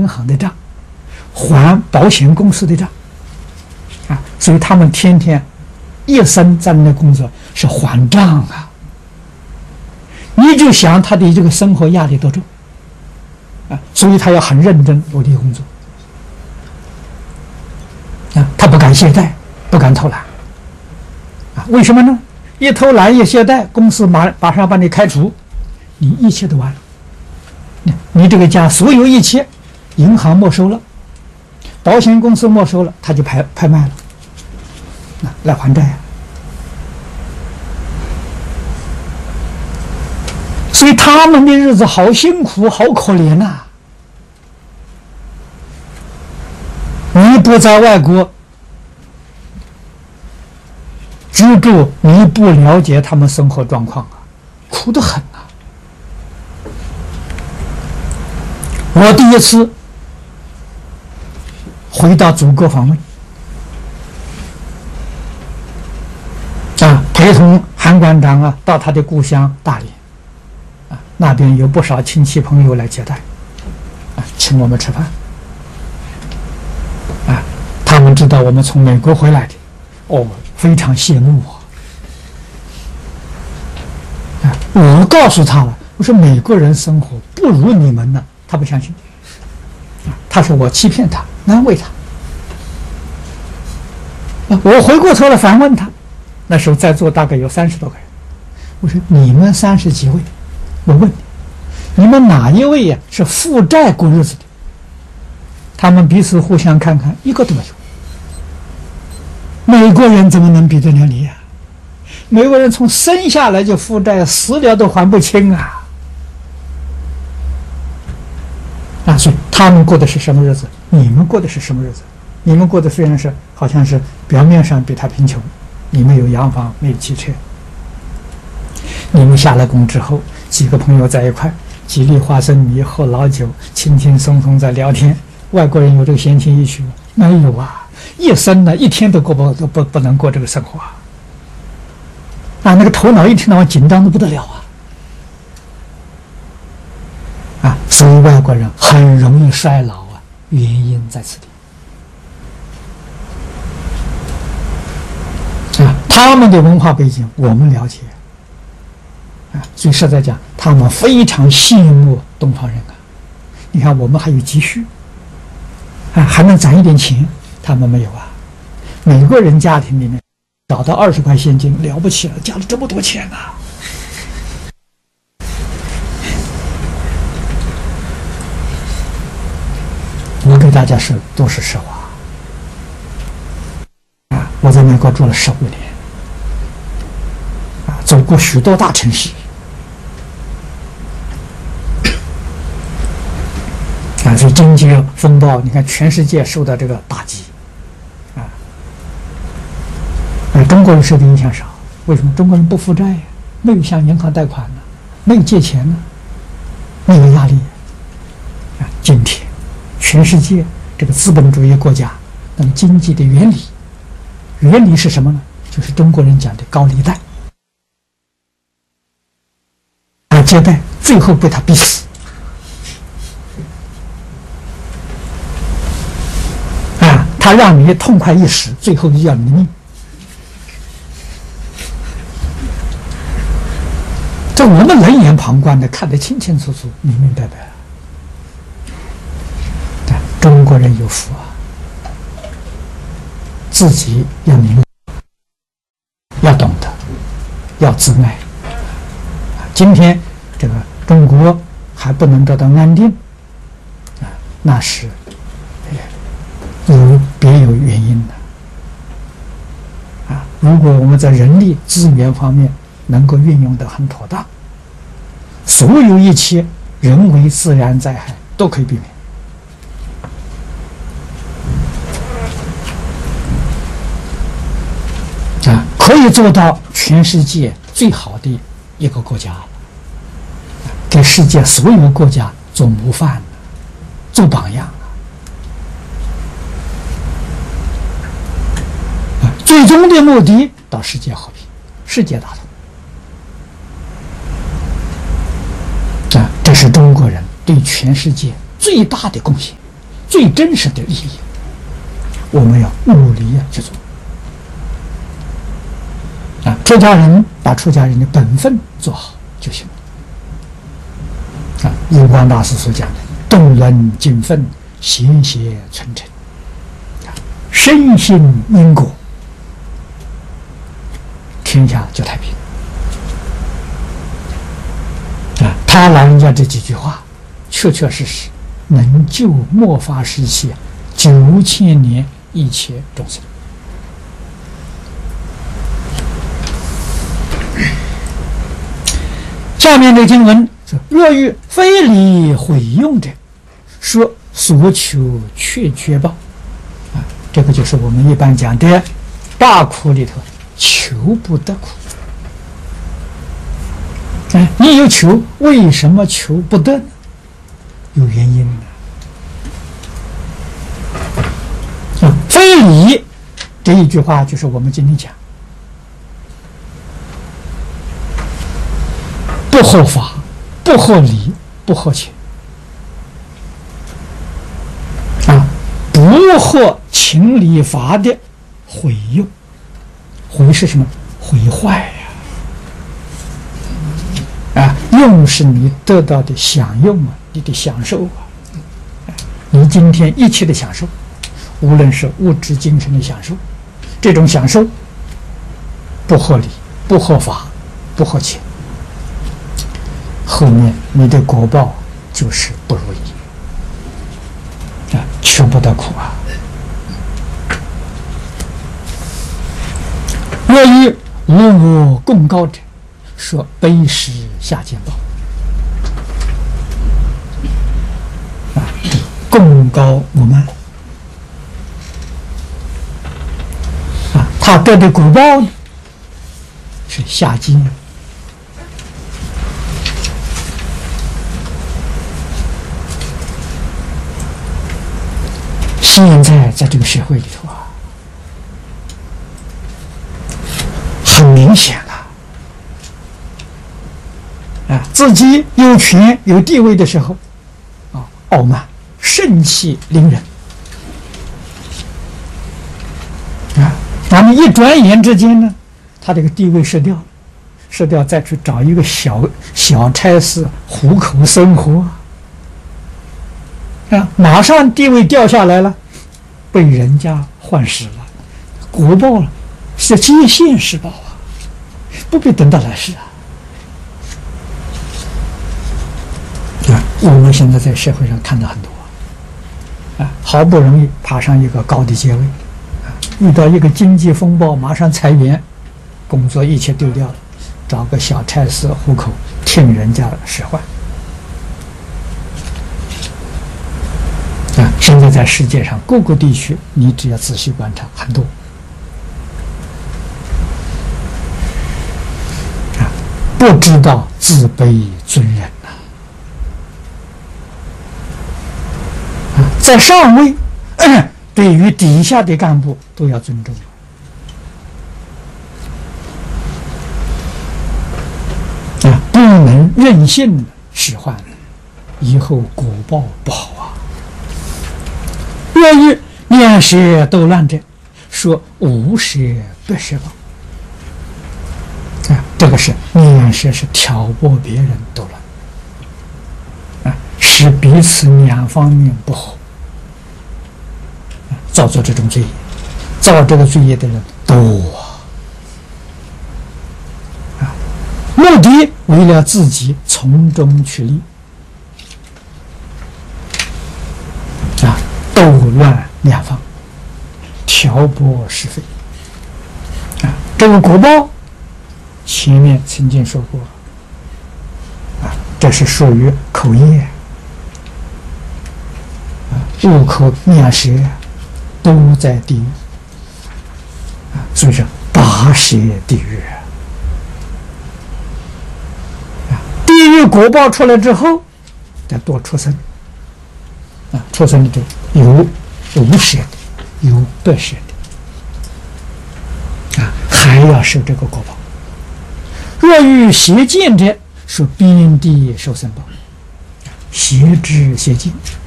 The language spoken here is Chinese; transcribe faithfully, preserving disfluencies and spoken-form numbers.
银行的账，还保险公司的账，啊，所以他们天天一生在那工作是还账啊。你就想他的这个生活压力多重啊，所以他要很认真努力工作啊，他不敢懈怠，不敢偷懒啊。为什么呢？一偷懒一懈怠，公司马马上把你开除，你一切都完了。你这个家所有一切，银行没收了，保险公司没收了，他就拍拍卖了，啊，来还债啊。所以他们的日子好辛苦，好可怜呐、啊！你不在外国居住，你不了解他们生活状况啊，苦得很啊！我第一次回到祖国访问，啊，陪同韩馆长啊到他的故乡大连。那边有不少亲戚朋友来接待，啊，请我们吃饭，啊，他们知道我们从美国回来的，哦，非常羡慕我，啊，我告诉他了，我说美国人生活不如你们呢，他不相信，啊，他说我欺骗他，安慰他，啊，我回过头来反问他，那时候在座大概有三十多个人，我说你们三十几位。我问你，你们哪一位呀、啊、是负债过日子的？他们彼此互相看看，一个都没有。美国人怎么能比得了你呀、啊？美国人从生下来就负债，死了都还不清啊！啊，所以他们过的是什么日子？你们过的是什么日子？你们过的虽然是好像是表面上比他贫穷，你们有洋房，没有汽车。你们下了工之后，几个朋友在一块，几粒花生米，喝老酒，轻轻松松在聊天。外国人有这个闲情逸趣吗？没有啊，一生呢，一天都过不都不不能过这个生活啊！啊，那个头脑一天到晚紧张的不得了啊！啊，所以外国人很容易衰老啊，原因在此地。啊，他们的文化背景我们了解。啊，所以实在讲，他们非常羡慕东方人啊！你看，我们还有积蓄，啊，还能攒一点钱，他们没有啊。美国人家庭里面找到二十块现金了不起了，家里这么多钱啊！我给大家说都是实话啊！我在美国住了十五年。走过许多大城市，啊，所以经济风暴，你看全世界受到这个打击，啊，啊，中国人受的影响少，为什么？中国人不负债呀，没有向银行贷款呢，没有借钱呢，没有压力，啊，今天全世界这个资本主义国家，那么经济的原理，原理是什么呢？就是中国人讲的高利贷。借贷，最后被他逼死啊！他让你痛快一时，最后就要你的命。这我们冷眼旁观的看得清清楚楚、明明白白。但中国人有福啊，自己要明白，要懂得，要自爱。今天。这个中国还不能得到安定啊，那是有别有原因的啊。如果我们在人力资源方面能够运用得很妥当，所有一切人为自然灾害都可以避免啊，可以做到全世界最好的一个国家。给世界所有国家做模范，做榜样啊！最终的目的到世界和平，世界大同啊！这是中国人对全世界最大的贡献。 最真实的意义，我们要努力啊去做。啊，出家人把出家人的本分做好就行了。啊，印光大师所讲的“动轮尽分，贤邪存诚”，啊，深信因果，天下就太平。啊，他老人家这几句话，确确实实能救末法时期九千年一切众生。下面的经文说：“若欲非礼毁用者，说所求却绝报。”啊，这个就是我们一般讲的大苦里头求不得苦。哎，你有求，为什么求不得呢？有原因的。啊，非礼这一句话就是我们今天讲。不合法、不合理、不合情啊，不合情理法的毁用，毁是什么？毁坏呀！啊，用是你得到的享用啊，你的享受啊，你今天一切的享受，无论是物质、精神的享受，这种享受不合理、不合法、不合情。后面你的果报就是不如意啊，求不得苦啊。若与无我共高者，说卑实下见报啊，共高我们啊，他得的果报呢是下贱。现在在这个社会里头啊，很明显了啊，自己有权有地位的时候啊，傲慢盛气凌人啊，咱们一转眼之间呢，他这个地位失掉了，失掉再去找一个小小差事糊口生活啊，马上地位掉下来了。被人家换使了，果报了，是接现世报啊，不必等到来世啊！啊，我们现在在社会上看到很多啊，好不容易爬上一个高的阶位，啊，遇到一个经济风暴，马上裁员，工作一切丢掉了，找个小差事糊口，听人家使唤。啊，现在在世界上各个地区，你只要仔细观察，很多啊，不知道自卑尊人呐、啊，在上位，嗯，对于底下的干部都要尊重啊，不能任性使唤，以后果报不好啊。若欲面舌斗乱者，说无舌不舌报啊，这个是面舌是挑拨别人斗乱啊，使彼此两方面不和，啊，造作这种罪业，造这个罪业的人多啊，目的为了自己从中取利。斗乱两方，挑拨是非啊！这个果报，前面曾经说过啊，这是属于口业啊，入口面舌都在地狱啊，所以说八舌地狱啊，地狱果报出来之后，再多出生。啊，出生的就有无舌的，有不舌的，啊，还要受这个果报。若遇邪见者，说边地受生报，邪知邪见